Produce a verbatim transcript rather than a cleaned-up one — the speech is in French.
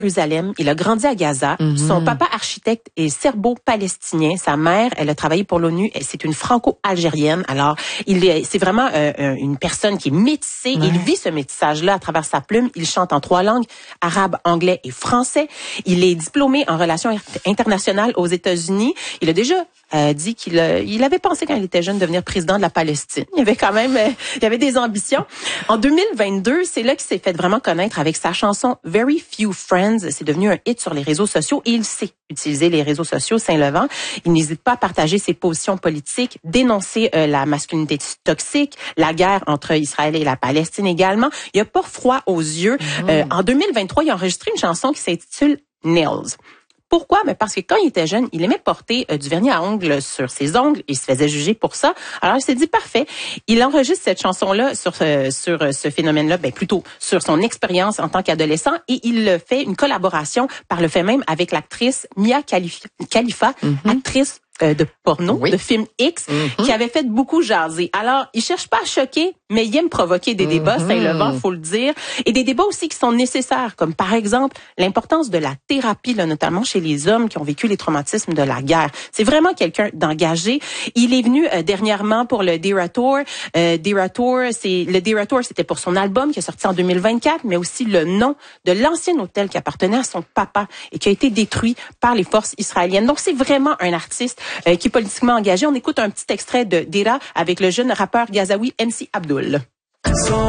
Jérusalem. Il a grandi à Gaza. Mm-hmm. Son papa architecte est serbo-palestinien. Sa mère, elle a travaillé pour l'ONU. C'est une franco-algérienne. Alors, il est, c'est vraiment euh, une personne qui est métissée. Ouais. Il vit ce métissage-là à travers sa plume. Il chante en trois langues, arabe, anglais et français. Il est diplômé en relations internationales aux États-Unis. Il a déjà euh, dit qu'il euh, il avait pensé quand il était jeune devenir président de la Palestine. Il avait quand même, euh, il avait des ambitions. En deux mille vingt-deux, c'est là qu'il s'est fait vraiment connaître avec sa chanson Very Few Friends. C'est devenu un hit sur les réseaux sociaux et il sait utiliser les réseaux sociaux Saint-Levant. Il n'hésite pas à partager ses positions politiques, dénoncer euh, la masculinité toxique, la guerre entre Israël et la Palestine également. Il n'a pas froid aux yeux. Mmh. Euh, en deux mille vingt-trois, il a enregistré une chanson qui s'intitule Nails. Pourquoi? Mais parce que quand il était jeune, il aimait porter euh, du vernis à ongles sur ses ongles. Il se faisait juger pour ça. Alors, il s'est dit, parfait. Il enregistre cette chanson-là sur, euh, sur euh, ce phénomène-là, ben plutôt sur son expérience en tant qu'adolescent. Et il fait une collaboration par le fait même avec l'actrice Mia Khalifa, Khalifa mm-hmm. actrice euh, de porno, oui. de film X, mm-hmm. qui avait fait beaucoup jaser. Alors, il cherche pas à choquer, mais il aime provoquer des débats, mm-hmm. Saint-Levant, faut le dire. Et des débats aussi qui sont nécessaires, comme par exemple l'importance de la thérapie, là, notamment chez les hommes qui ont vécu les traumatismes de la guerre. C'est vraiment quelqu'un d'engagé. Il est venu euh, dernièrement pour le Dera Tour. Euh, Dera Tour, c'est le Dera Tour, c'était pour son album qui est sorti en deux mille vingt-quatre, mais aussi le nom de l'ancien hôtel qui appartenait à son papa et qui a été détruit par les forces israéliennes. Donc c'est vraiment un artiste euh, qui est politiquement engagé. On écoute un petit extrait de Dera avec le jeune rappeur gazaoui M C Abdul.